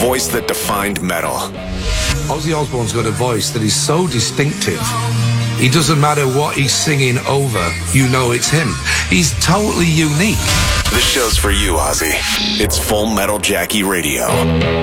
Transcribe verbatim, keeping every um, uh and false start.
voice that defined metal. Ozzy Osbourne's got a voice that is so distinctive. It doesn't matter what he's singing over, you know it's him. He's totally unique. This show's for you, Ozzy. It's Full Metal Jackie Radio.